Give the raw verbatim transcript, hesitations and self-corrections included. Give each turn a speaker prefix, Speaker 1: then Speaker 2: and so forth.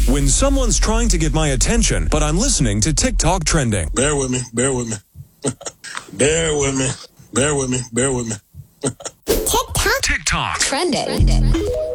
Speaker 1: When someone's trying to get my attention, but I'm listening to TikTok trending.
Speaker 2: Bear with me, bear with me. bear with me, bear with me, bear with me.
Speaker 3: TikTok.
Speaker 1: TikTok
Speaker 3: Trending.